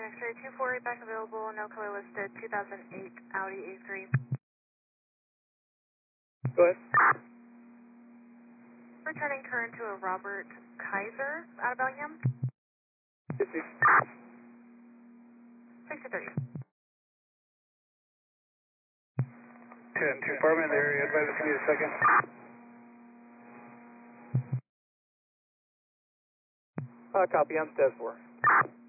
X-ray 248 back available, no color listed, 2008 Audi A3. Go ahead. Returning current to a Robert Kaiser out of Bellingham. 60. 6030. 10, department in the area, advise us, need a second. Copy, I'm Stev 4.